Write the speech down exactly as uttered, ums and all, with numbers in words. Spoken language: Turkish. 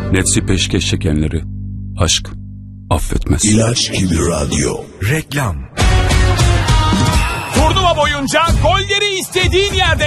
Nefsi peşkeş çekenleri aşk affetmez. İlaç gibi radyo. Reklam. Turnuva boyunca golleri istediğin yerde